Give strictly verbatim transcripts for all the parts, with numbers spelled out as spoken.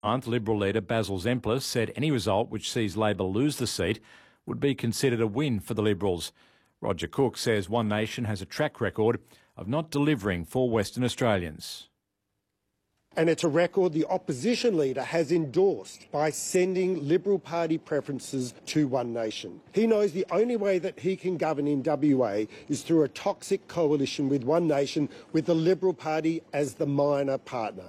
month, Liberal leader Basil Zemplis said any result which sees Labor lose the seat would be considered a win for the Liberals. Roger Cook says One Nation has a track record of not delivering for Western Australians. And it's a record the opposition leader has endorsed by sending Liberal Party preferences to One Nation. He knows the only way that he can govern in W A is through a toxic coalition with One Nation, with the Liberal Party as the minor partner.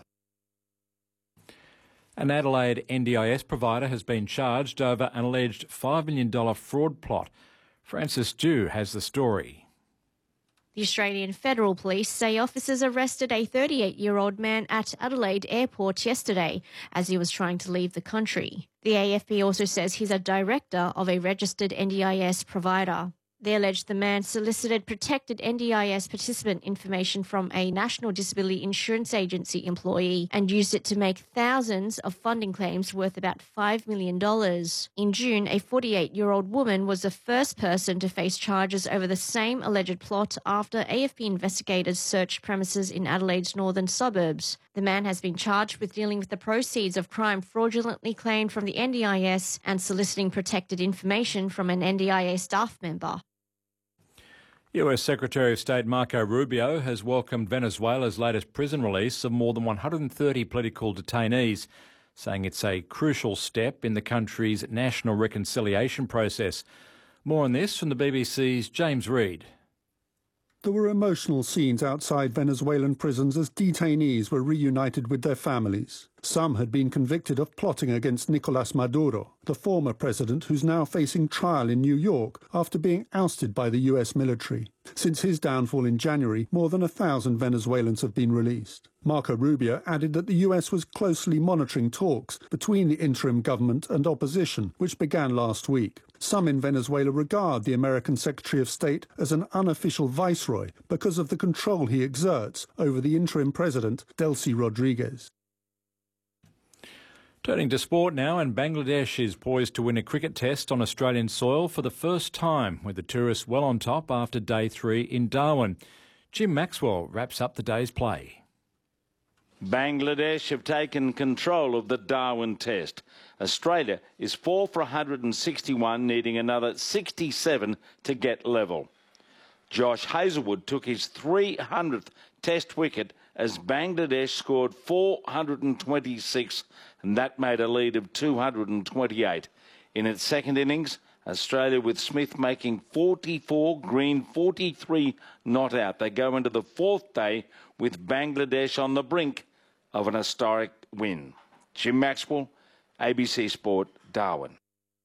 An Adelaide N D I S provider has been charged over an alleged five million dollars fraud plot. Francis Dew has the story. The Australian Federal Police say officers arrested a thirty-eight-year-old man at Adelaide Airport yesterday as he was trying to leave the country. The A F P also says he's a director of a registered N D I S provider. They allege the man solicited protected N D I S participant information from a National Disability Insurance Agency employee and used it to make thousands of funding claims worth about five million dollars. In June, a forty-eight-year-old woman was the first person to face charges over the same alleged plot after A F P investigators searched premises in Adelaide's northern suburbs. The man has been charged with dealing with the proceeds of crime fraudulently claimed from the N D I S and soliciting protected information from an N D I S staff member. U S Secretary of State Marco Rubio has welcomed Venezuela's latest prison release of more than one hundred thirty political detainees, saying it's a crucial step in the country's national reconciliation process. More on this from the B B C's James Reid. There were emotional scenes outside Venezuelan prisons as detainees were reunited with their families. Some had been convicted of plotting against Nicolas Maduro, the former president who's now facing trial in New York after being ousted by the U S military. Since his downfall in January, more than a thousand Venezuelans have been released. Marco Rubio added that the U S was closely monitoring talks between the interim government and opposition, which began last week. Some in Venezuela regard the American Secretary of State as an unofficial viceroy because of the control he exerts over the interim president, Delcy Rodriguez. Turning to sport now, and Bangladesh is poised to win a cricket test on Australian soil for the first time, with the tourists well on top after day three in Darwin. Jim Maxwell wraps up the day's play. Bangladesh have taken control of the Darwin Test. Australia is four for one hundred sixty-one, needing another sixty-seven to get level. Josh Hazlewood took his three hundredth Test wicket as Bangladesh scored four hundred twenty-six, and that made a lead of two hundred twenty-eight. In its second innings, Australia, with Smith making forty-four, Green forty-three not out. They go into the fourth day with Bangladesh on the brink of an historic win. Jim Maxwell, A B C Sport, Darwin.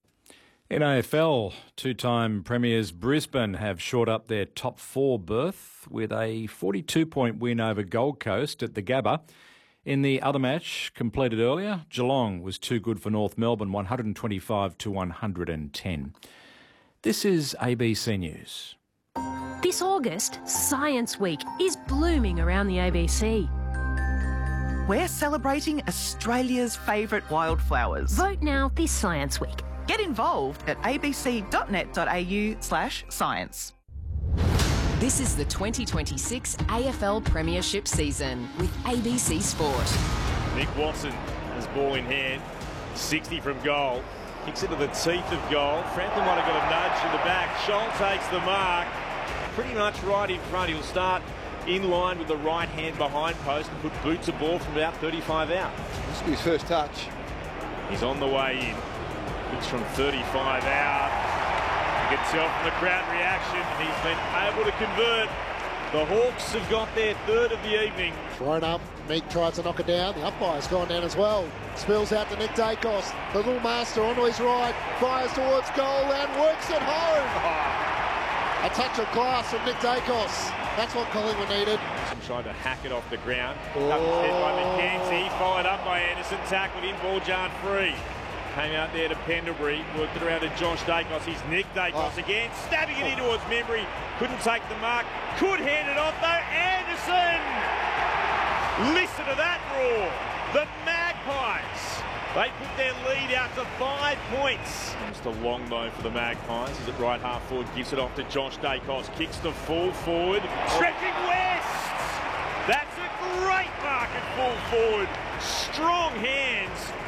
In A F L, two-time premiers Brisbane have shored up their top four berth with a forty-two point win over Gold Coast at the Gabba. In the other match, completed earlier, Geelong was too good for North Melbourne, one hundred twenty-five to one hundred ten. This is A B C News. This August, Science Week is blooming around the A B C. We're celebrating Australia's favourite wildflowers. Vote now this Science Week. Get involved at abc.net.au slash science. This is the twenty twenty-six A F L Premiership season with A B C Sport. Nick Watson has ball in hand, sixty from goal, kicks into the teeth of goal. Franklin might have got a nudge in the back. Scholl takes the mark, pretty much right in front. He'll start in line with the right hand behind post and put boots of ball from about thirty-five out. This will be his first touch. He's on the way in. It's from thirty-five out. You can tell from the crowd reaction, he's been able to convert. The Hawks have got their third of the evening. Thrown up, Meek tries to knock it down. The umpire's gone down as well. Spills out to Nick Dacos. The little master onto his right, fires towards goal and works it home. Oh. A touch of class from Nick Dacos. That's what Collingwood needed. Tried to hack it off the ground. Oh. Up his head by McKenzie, followed up by Anderson, tackled in, ball jarred free. Came out there to Pendlebury, worked it around to Josh Dacos. He's Nick Dacos oh. again, stabbing it into his memory. Couldn't take the mark, could hand it off though. Anderson! Listen to that roar. The Magpies, they put their lead out to five points. Just a long though for the Magpies. He's at right half forward, gives it off to Josh Dacos. Kicks the full forward, stretching west. That's a great mark at full forward. strong hands